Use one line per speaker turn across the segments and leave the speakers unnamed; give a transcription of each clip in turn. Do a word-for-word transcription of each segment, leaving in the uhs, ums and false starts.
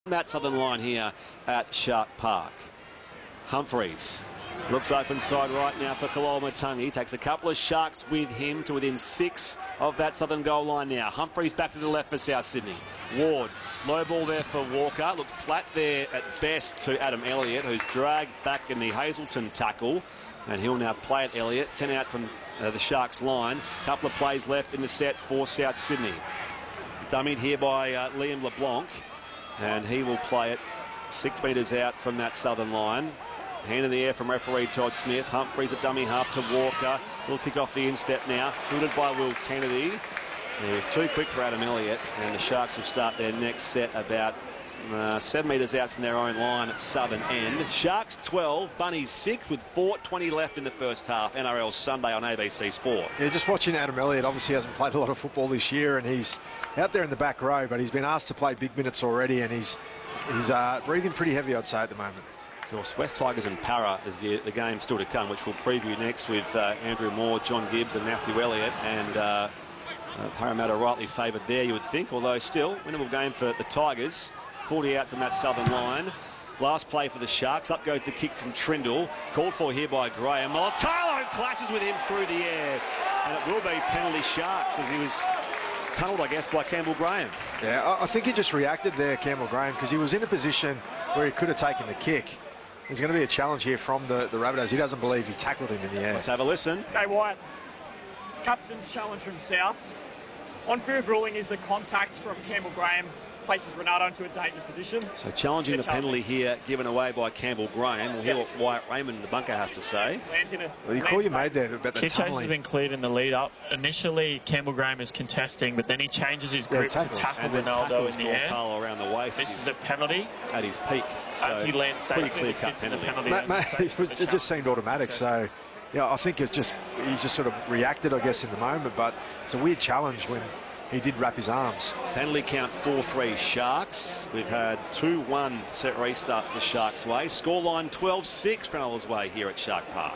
That southern line here at Shark Park. Humphreys looks open side right now for Koloamatangi. Takes a couple of Sharks with him to within six of that southern goal line now. Humphreys back to the left for South Sydney. Ward, low ball there for Walker. Looked flat there at best to Adam Elliott, who's dragged back in the Hazelton tackle. And he'll now play it, Elliott. ten out from uh, the Sharks line. Couple of plays left in the set for South Sydney. Dummied here by uh, Liam LeBlanc. And he will play it six metres out from that southern line. Hand in the air from referee Todd Smith. Humphreys at dummy half to Walker. We'll kick off the instep now. Fielded by Will Kennedy. It was too quick for Adam Elliott. And the Sharks will start their next set about uh, seven metres out from their own line at southern end. Sharks twelve, Bunnies six with four twenty left in the first half. N R L Sunday on A B C Sport.
Yeah, just watching Adam Elliott. Obviously hasn't played a lot of football this year, and he's out there in the back row, but he's been asked to play big minutes already, and he's he's uh, breathing pretty heavy, I'd say, at the moment.
Of course, West Tigers and Para is the, the game still to come, which we'll preview next with uh, Andrew Moore, John Gibbs and Matthew Elliott. And uh, uh, Parramatta rightly favoured there, you would think, although still, winnable game for the Tigers. forty out from that southern line. Last play for the Sharks. Up goes the kick from Trindle. Called for here by Graham. Molitalo clashes with him through the air. And it will be penalty Sharks as he was tunnelled, I guess, by Campbell Graham.
Yeah, I think he just reacted there, Campbell Graham, because he was in a position where he could have taken the kick. There's going to be a challenge here from the, the Rabbitohs. He doesn't believe he tackled him in the air.
Let's have a listen.
Okay, Wyatt. Captain challenge from South. On-field ruling is the contact from Campbell Graham places Ronaldo into a dangerous position.
So challenging the penalty here given away by Campbell Graham. We'll hear
Yes.
what Wyatt Raymond in the bunker has to say.
Lands in a,
Well, you call you made there about the
Kick change has
tunnelling.
been cleared in the lead up. Initially, Campbell Graham is contesting, but then he changes his
Yeah,
grip to
tackles.
tackle
And then
Ronaldo
tackles
in the air.
Gortalo around the waist.
This is a penalty.
at his peak. So
As he lands safely,
pretty clear
he
cut
sits in the
penalty.
penalty.
Mate, mate, it, was, it just seemed automatic, so yeah, I think it's just he just sort of reacted, I guess, in the moment, but it's a weird challenge when he did wrap his arms.
Penalty count four three Sharks. We've had two one set restarts the Sharks' way. Scoreline twelve six Cronulla's way here at Shark Park.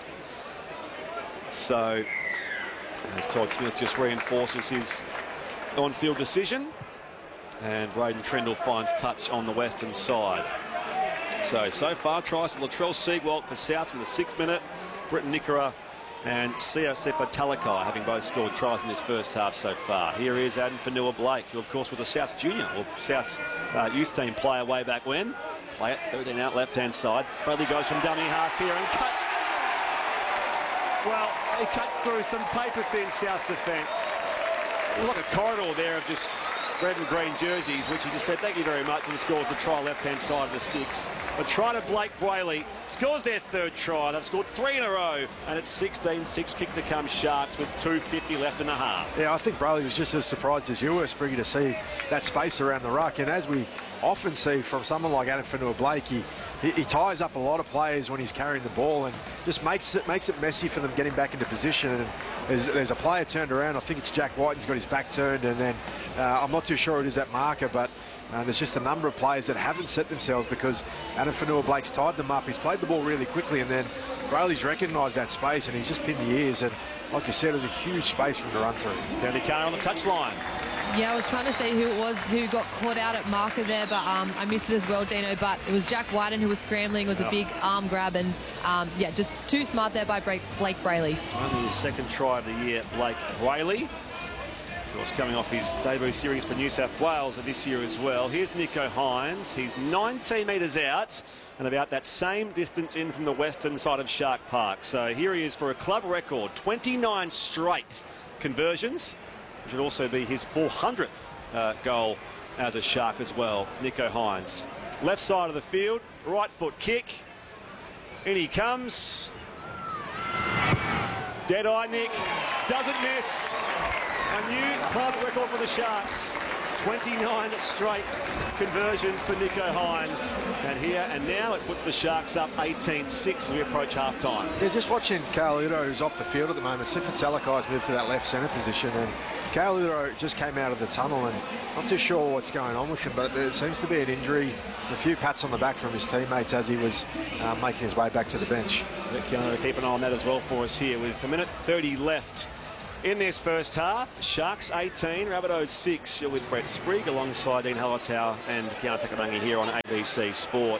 So, as Todd Smith just reinforces his on-field decision, and Braden Trindle finds touch on the western side. So, so far, tries to Latrell Seagwalt for South in the sixth minute. Britton Nickera and Siosifa Talakai having both scored tries in this first half so far. Here is Adam Fanua-Blake, who of course was a South junior or South uh, youth team player way back when. Play it, thirteen out, left-hand side. Bradley goes from dummy half here and cuts. Well, he cuts through some paper-thin South defence. Look at a corridor there of just red and green jerseys, which he just said thank you very much, and scores the try left-hand side of the sticks. But try to Blake Brayley scores their third try. They've scored three in a row, and it's sixteen six kick to come Sharks with two fifty left in the half.
Yeah, I think Brayley was just as surprised as you were, Spriggy, to see that space around the ruck. And as we often see from someone like Adam Fanua-Blake, he, he, he ties up a lot of players when he's carrying the ball and just makes it makes it messy for them getting back into position. And there's, there's a player turned around. I think it's Jack White. He's got his back turned, and then uh, I'm not too sure it is that marker, but Uh, there's just a number of players that haven't set themselves because Adam Fanua-Blake's tied them up. He's played the ball really quickly, and then Brayley's recognised that space, and he's just pinned the ears. And like you said, it was a huge space for him to run through.
Danny Carter on the touchline.
Yeah, I was trying to see who it was who got caught out at marker there, but um, I missed it as well, Dino. But it was Jack Whiten who was scrambling. It was a big arm grab, and um, yeah, just too smart there by Blake Brayley.
Only his second try of the year, Blake Brayley. Of course, coming off his debut series for New South Wales this year as well. Here's Nico Hines. He's nineteen metres out and about that same distance in from the western side of Shark Park. So here he is for a club record, twenty-nine straight conversions, which would also be his four hundredth uh, goal as a Shark as well. Nico Hines. Left side of the field, right foot kick. In he comes. Dead-eye Nick, doesn't miss. A new club record for the Sharks. twenty-nine straight conversions for Nico Hines. And here and now it puts the Sharks up eighteen six as we approach half-time.
Yeah, just watching Carlito, who's off the field at the moment. Sifa Talakai's moved to that left centre position, and Carlito just came out of the tunnel, and not too sure what's going on with him, but it seems to be an injury. There's a few pats on the back from his teammates as he was uh, making his way back to the bench.
Keep an eye on that as well for us here with a minute thirty left in this first half. Sharks eighteen, Rabbitohs six. You're with Brett Sprigg alongside Dean Hallertau and Kiana Takarangi here on A B C Sport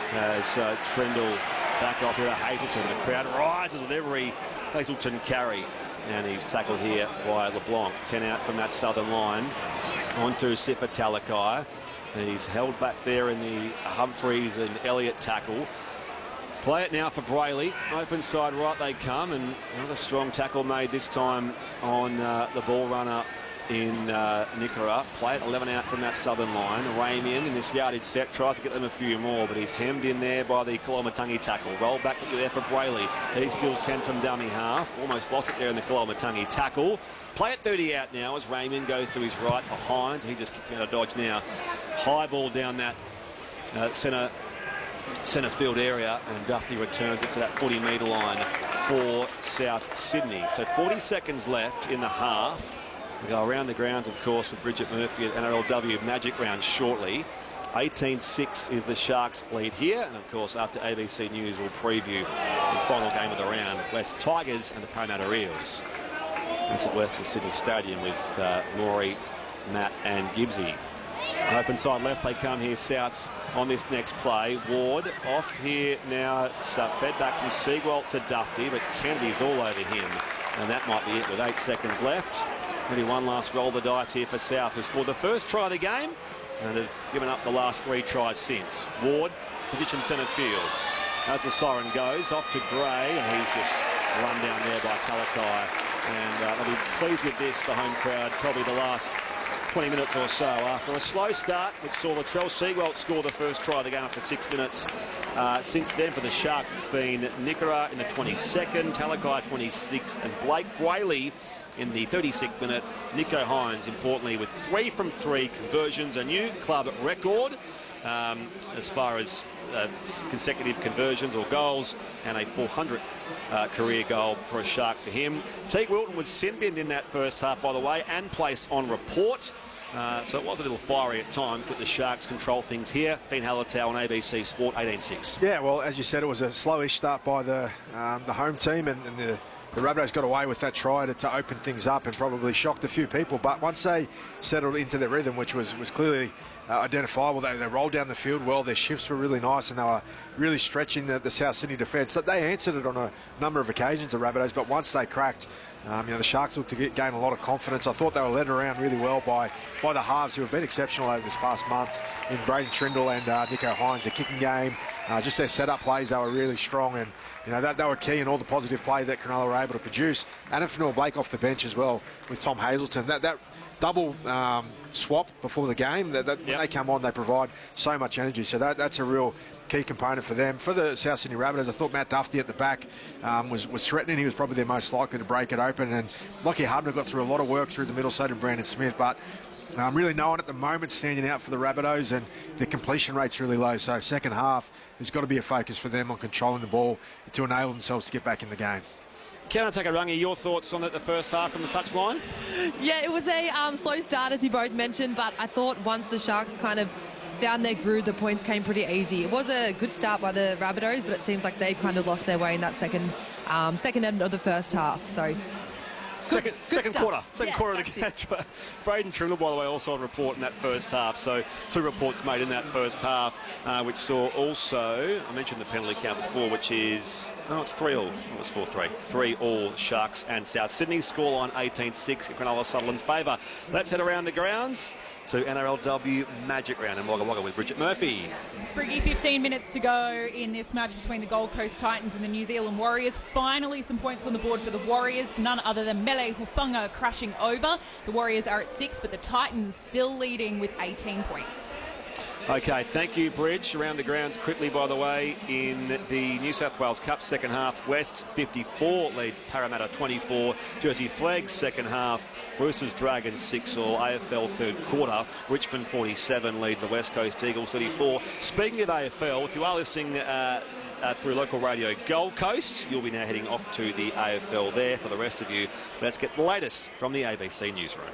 as uh, Trendall back off here at Hazelton. The crowd rises with every Hazelton carry. And he's tackled here by LeBlanc. ten out from that southern line. On to Sifa Talakai. He's held back there in the Humphreys and Elliott tackle. Play it now for Brayley. Open side right they come, and another strong tackle made this time on uh, the ball runner in uh, Nicola. Play it eleven out from that southern line. Ramian in this yardage set tries to get them a few more, but he's hemmed in there by the Koloamatangi tackle. Roll back there for Brayley. He steals ten from dummy half. Almost lost it there in the Koloamatangi tackle. Play it thirty out now as Ramian goes to his right for Hines. He just kicks out of dodge now. High ball down that uh, centre centre field area, and Duffy returns it to that forty metre line for South Sydney. So forty seconds left in the half. We go around the grounds, of course, with Bridget Murphy at N R L W Magic Round shortly. eighteen six is the Sharks lead here, and of course after A B C News we'll preview the final game of the round, West Tigers and the Parramatta Eels. It's at Western Sydney Stadium with uh, Maury, Matt and Gibbsy. Open side left they come here, Souths on this next play. Ward off here now. It's uh, fed back from Seagwalt to Duffy, but Kennedy's all over him. And that might be it with eight seconds left. Maybe one last roll of the dice here for South, who scored the first try of the game and have given up the last three tries since. Ward, position centre field. As the siren goes, off to Gray, and he's just run down there by Talakai. And uh, they'll be pleased with this, the home crowd, probably the last twenty minutes or so. After a slow start, which saw Latrell Seagwalt score the first try of the game after six minutes. Uh, since then, for the Sharks, it's been Nicola in the twenty-second, Talakai twenty-sixth, and Blake Brayley in the thirty-sixth minute. Nicho Hines, importantly, with three from three conversions, a new club record um, as far as uh, consecutive conversions or goals, and a four hundredth uh, career goal for a Shark for him. Teague Wilton was sin-binned in that first half, by the way, and placed on report. Uh, so it was a little fiery at times, but the Sharks control things here. Dean Hallertau on A B C Sport, eighteen six.
Yeah, well, as you said, it was a slowish start by the um, the home team, and, and the The Rabbitohs got away with that try to, to open things up and probably shocked a few people. But once they settled into their rhythm, which was, was clearly uh, identifiable, they, they rolled down the field well. Their shifts were really nice, and they were really stretching the, the South Sydney defence. So they answered it on a number of occasions, the Rabbitohs, but once they cracked, um, you know, the Sharks looked to get, gain a lot of confidence. I thought they were led around really well by, by the halves, who have been exceptional over this past month in Braden Trindall and uh, Nicho Hines. The kicking game, uh, just their setup plays, they were really strong, and you know, that, they were key in all the positive play that Cronulla were able to produce. And Fanua Blake off the bench as well with Tom Hazelton. That, that double um, swap before the game, that, that yep. when they come on, they provide so much energy. So that, that's a real key component for them. For the South Sydney Rabbitohs, I thought Matt Duffy at the back um, was, was threatening. He was probably their most likely to break it open. And Lockie Hardman got through a lot of work through the middle, so did Brandon Smith. But Um, really no one at the moment standing out for the Rabbitohs, and the completion rate's really low. So second half, there's got to be a focus for them on controlling the ball to enable themselves to get back in the game.
Kiana Takarangi, your thoughts on the, the first half from the touchline?
Yeah, it was a um, slow start, as you both mentioned, but I thought once the Sharks kind of found their groove, the points came pretty easy. It was a good start by the Rabbitohs, but it seems like they kind of lost their way in that second um, second end of the first half. So.
Second,
good,
second
good
quarter. Second
yeah,
quarter of the game. Braden Trindall, by the way, also on report in that first half. So two reports made in that first half, uh, which saw also, I mentioned the penalty count before, which is, oh, it's three all. It was four three. Three all Sharks and South Sydney. Scoreline eighteen six in Cronulla Sutherland's favour. Let's head around the grounds to N R L W Magic Round in Wagga Wagga with Bridget Murphy.
Spriggy, fifteen minutes to go in this match between the Gold Coast Titans and the New Zealand Warriors. Finally, some points on the board for the Warriors. None other than Mele Hufanga crashing over. The Warriors are at six, but the Titans still leading with eighteen points.
Okay, thank you, Bridge. Around the grounds quickly, by the way, in the New South Wales Cup second half, West fifty-four leads Parramatta twenty-four. Jersey Flags second half, Roosters Dragons six all. A F L third quarter, Richmond forty-seven leads the West Coast Eagles thirty-four. Speaking of A F L, if you are listening uh, uh, through local radio Gold Coast, you'll be now heading off to the A F L there. For the rest of you, let's get the latest from the A B C newsroom.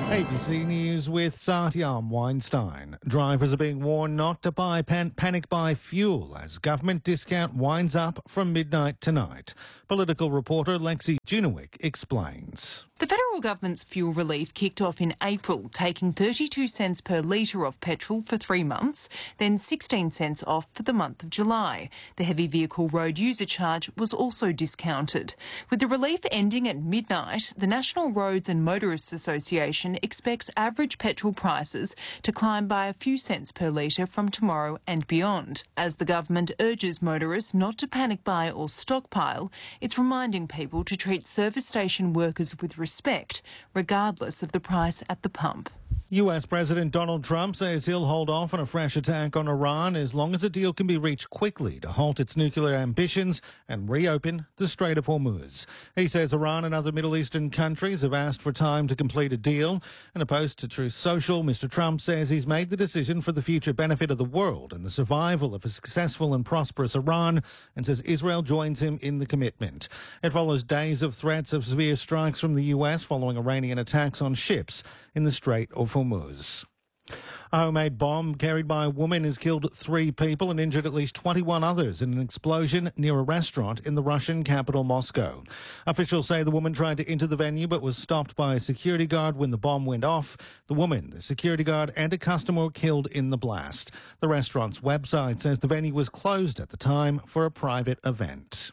A B C News with Satyam Weinstein. Drivers are being warned not to buy pan- panic buy fuel as government discount winds up from midnight tonight. Political reporter Lexi Junowick explains.
The federal government's fuel relief kicked off in April, taking thirty-two cents per litre off petrol for three months, then sixteen cents off for the month of July. The heavy vehicle road user charge was also discounted. With the relief ending at midnight, the National Roads and Motorists Association expects average petrol prices to climb by a few cents per litre from tomorrow and beyond. As the government urges motorists not to panic buy or stockpile, it's reminding people to treat service station workers with respect, regardless of the price at the pump.
U S President Donald Trump says he'll hold off on a fresh attack on Iran as long as a deal can be reached quickly to halt its nuclear ambitions and reopen the Strait of Hormuz. He says Iran and other Middle Eastern countries have asked for time to complete a deal. In a post to Truth Social, Mister Trump says he's made the decision for the future benefit of the world and the survival of a successful and prosperous Iran, and says Israel joins him in the commitment. It follows days of threats of severe strikes from the U S following Iranian attacks on ships in the Strait of Hormuz. A homemade bomb carried by a woman has killed three people and injured at least twenty-one others in an explosion near a restaurant in the Russian capital, Moscow. Officials say the woman tried to enter the venue but was stopped by a security guard when the bomb went off. The woman, the security guard and a customer were killed in the blast. The restaurant's website says the venue was closed at the time for a private event.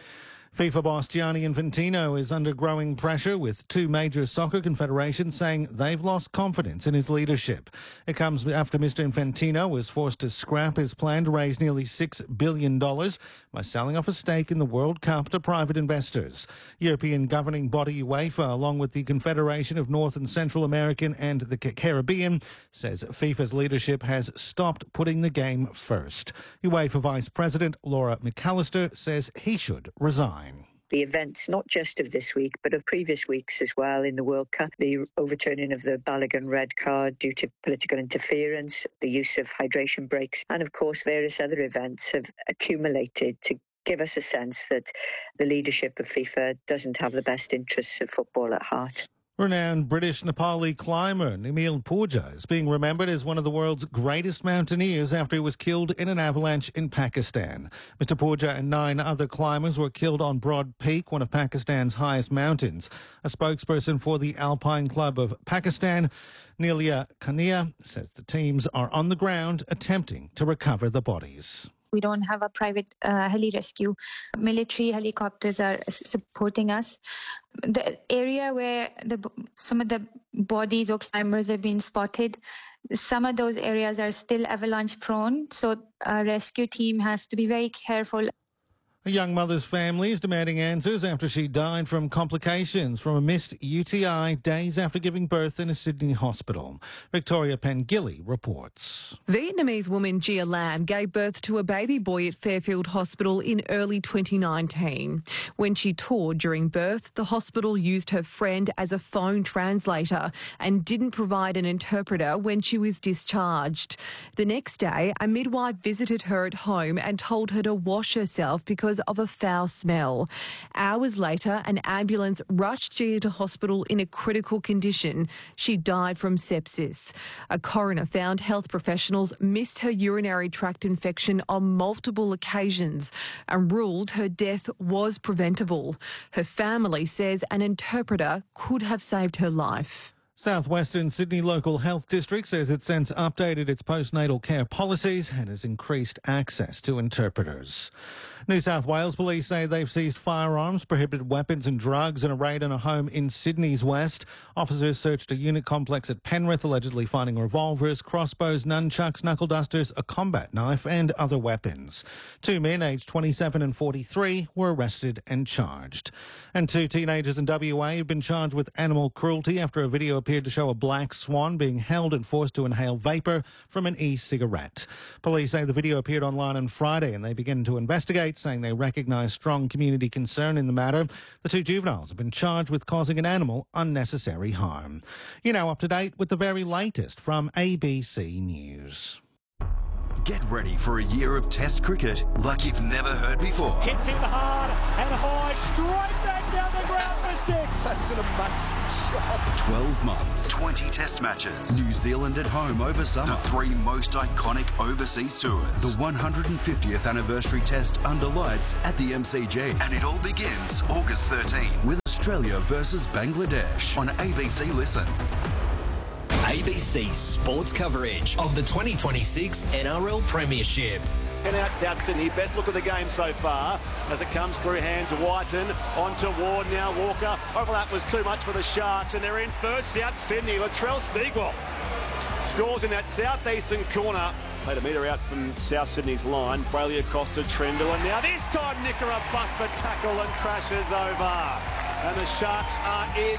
FIFA boss Gianni Infantino is under growing pressure, with two major soccer confederations saying they've lost confidence in his leadership. It comes after Mister Infantino was forced to scrap his plan to raise nearly six billion dollars by selling off a stake in the World Cup to private investors. European governing body UEFA, along with the Confederation of North and Central American and the Caribbean, says FIFA's leadership has stopped putting the game first. UEFA Vice President Laura McAllister says he should resign.
The events, not just of this week, but of previous weeks as well in the World Cup, the overturning of the Balogun red card due to political interference, the use of hydration breaks, and of course various other events have accumulated to give us a sense that the leadership of FIFA doesn't have the best interests of football at heart.
Renowned British Nepali climber Nimil Purja is being remembered as one of the world's greatest mountaineers after he was killed in an avalanche in Pakistan. Mister Purja and nine other climbers were killed on Broad Peak, one of Pakistan's highest mountains. A spokesperson for the Alpine Club of Pakistan, Nelia Kania, says the teams are on the ground attempting to recover the bodies.
We don't have a private uh, heli rescue. Military helicopters are supporting us. The area where the, some of the bodies or climbers have been spotted, some of those areas are still avalanche prone, so a rescue team has to be very careful.
A young mother's family is demanding answers after she died from complications from a missed U T I days after giving birth in a Sydney hospital. Victoria Pengilly reports.
Vietnamese woman Gia Lam gave birth to a baby boy at Fairfield Hospital in early twenty nineteen. When she toured during birth, the hospital used her friend as a phone translator and didn't provide an interpreter when she was discharged. The next day, a midwife visited her at home and told her to wash herself because of a foul smell. Hours later, an ambulance rushed Gia to hospital in a critical condition. She died from sepsis. A coroner found health professionals missed her urinary tract infection on multiple occasions and ruled her death was preventable. Her family says an interpreter could have saved her life.
Southwestern Sydney Local Health District says it's since updated its postnatal care policies and has increased access to interpreters. New South Wales police say they've seized firearms, prohibited weapons and drugs in a raid on a home in Sydney's west. Officers searched a unit complex at Penrith, allegedly finding revolvers, crossbows, nunchucks, knuckle dusters, a combat knife and other weapons. Two men aged twenty-seven and forty-three were arrested and charged. And two teenagers in W A have been charged with animal cruelty after a video appeared to show a black swan being held and forced to inhale vapour from an e-cigarette. Police say the video appeared online on Friday and they began to investigate, saying they recognise strong community concern in the matter. The two juveniles have been charged with causing an animal unnecessary harm. You're now up to date with the very latest from A B C News.
Get ready for a year of Test cricket like you've never heard before.
Hits in hard and high, straight back down the ground for six.
That's
an amazing shot.
twelve months, twenty test matches. New Zealand at home over summer. The three most iconic overseas tours. The one hundred fiftieth anniversary test under lights at the M C G. And it all begins August thirteenth with Australia versus Bangladesh on A B C Listen.
A B C sports coverage of the twenty twenty-six N R L Premiership.
And out South Sydney, best look at the game so far as it comes through hand to Whiten, on to Ward now, Walker. Overlap was too much for the Sharks and they're in first. South Sydney, Latrell Seagull scores in that southeastern corner. Played a metre out from South Sydney's line. Brayley Acosta, Trendle, and now this time Nickera busts the tackle and crashes over. And the Sharks are in.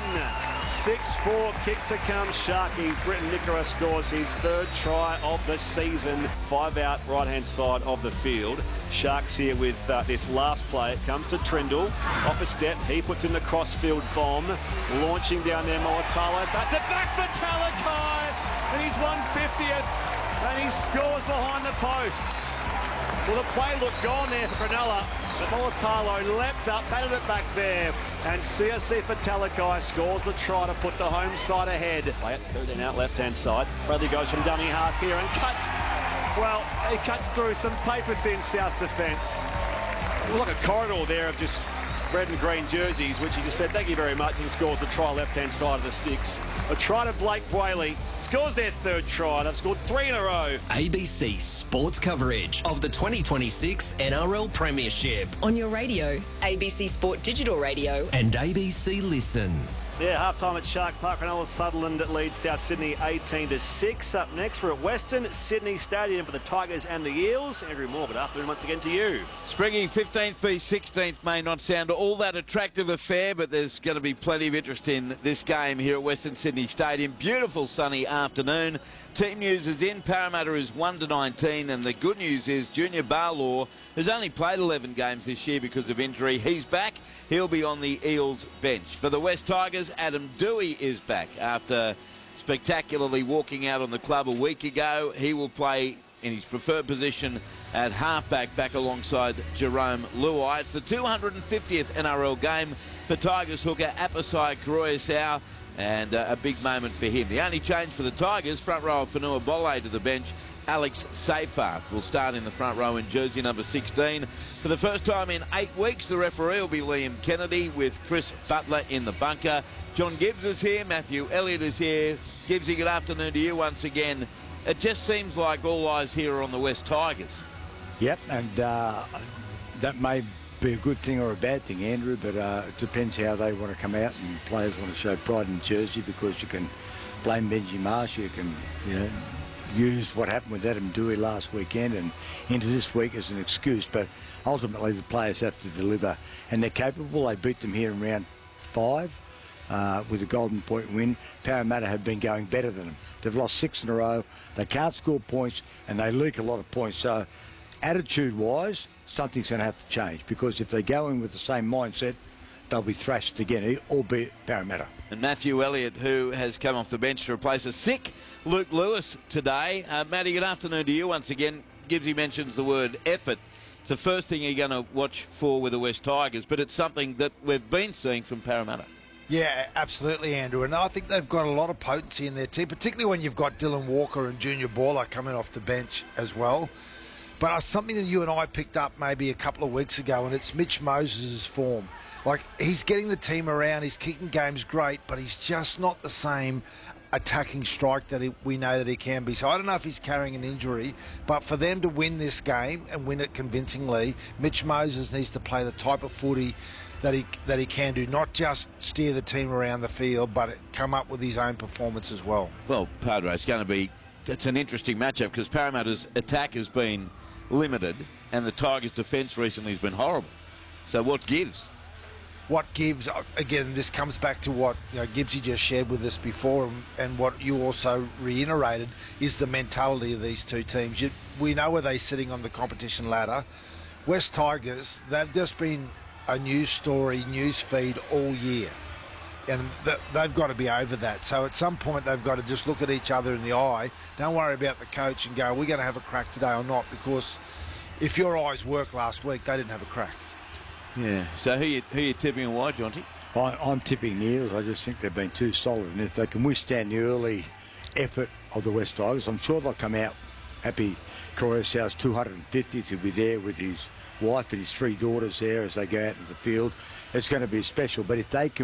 six four kick to come, Sharkies. Britton Nickera scores his third try of the season. Five out, right-hand side of the field. Sharks here with uh, this last play. It comes to Trendle. Off a step, he puts in the crossfield bomb. Launching down there, Molitalo. Bats it back for Talakai. And he's one fiftieth. And he scores behind the posts. Well, the play looked gone there for Cronulla, but Molitalo leapt up, batted it back there, and Siosifa Talakai scores the try to put the home side ahead. Play it thirteen out, left-hand side. Bradley goes from dummy half here and cuts, well, he cuts through some paper-thin South defence. Look at a corridor there of just red and green jerseys, which he just said thank you very much, and scores the try left-hand side of the sticks. A try to Blake Brayley, scores their third try. They've scored three in a row.
A B C sports coverage of the twenty twenty-six N R L Premiership.
On your radio, A B C Sport Digital Radio.
And A B C Listen.
Yeah, half-time at Shark Park. Cronulla Sutherland leads South Sydney eighteen to six. Up next, we're at Western Sydney Stadium for the Tigers and the Eels. Andrew Moore, good afternoon once again to you.
Springy, fifteenth v sixteenth may not sound all that attractive affair, but there's going to be plenty of interest in this game here at Western Sydney Stadium. Beautiful sunny afternoon. Team news is in. Parramatta is one to nineteen, and the good news is Junior Barlaw has only played eleven games this year because of injury. He's back. He'll be on the Eels bench. For the West Tigers, Adam Dewey is back after spectacularly walking out on the club a week ago. He will play in his preferred position at halfback, back alongside Jerome Luai. It's the two hundred fiftieth N R L game for Tigers hooker Apisai Koroisau, and uh, a big moment for him. The only change for the Tigers, front rower Fanua Bole to the bench. Alex Seyfarth will start in the front row in jersey number sixteen. For the first time in eight weeks, the referee will be Liam Kennedy with Chris Butler in the bunker. John Gibbs is here, Matthew Elliott is here. Gibbsy, good afternoon to you once again. It just seems like all eyes here are on the West Tigers.
Yep, and uh, that may be a good thing or a bad thing, Andrew, but uh, it depends how they want to come out, and players want to show pride in jersey, because you can blame Benji Marsh, you can, you know, use what happened with Adam Dewey last weekend and into this week as an excuse, but ultimately the players have to deliver, and they're capable. They beat them here in round five uh, with a Golden Point win. Parramatta have been going better than them. They've lost six in a row. They can't score points, and they leak a lot of points. So attitude-wise, something's going to have to change, because if they go in with the same mindset, they'll be thrashed again, albeit Parramatta.
And Matthew Elliott, who has come off the bench to replace a sick Luke Lewis today. Uh, Matty, good afternoon to you once again. Gibbsy mentions the word effort. It's the first thing you're going to watch for with the West Tigers, but it's something that we've been seeing from Parramatta.
Yeah, absolutely, Andrew. And I think they've got a lot of potency in their team, particularly when you've got Dylan Walker and Junior Baller coming off the bench as well. But uh, something that you and I picked up maybe a couple of weeks ago, and it's Mitch Moses' form. Like, he's getting the team around, his kicking game's great, but he's just not the same attacking strike that he, we know that he can be. So I don't know if he's carrying an injury, but for them to win this game and win it convincingly, Mitch Moses needs to play the type of footy that he that he can do, not just steer the team around the field, but come up with his own performance as well.
Well, Padre, it's going to be, it's an interesting matchup, because Parramatta's attack has been limited and the Tigers' defence recently has been horrible. So what gives?
What gives, again, this comes back to what, you know, Gibbsy just shared with us before, and, and what you also reiterated, is the mentality of these two teams. You, we know where they're sitting on the competition ladder. West Tigers, they've just been a news story, news feed all year. And th they've got to be over that. So at some point, they've got to just look at each other in the eye. Don't worry about the coach and go, we're going to have a crack today or not, because if your eyes worked last week, they didn't have a crack.
Yeah. So who you, who you tipping and why, Jonty?
I, I'm tipping the Eels. I just think they've been too solid, and if they can withstand the early effort of the West Tigers, I'm sure they'll come out happy. Corey South's two hundred fiftieth to be there with his wife and his three daughters there as they go out into the field. It's going to be special, but if they can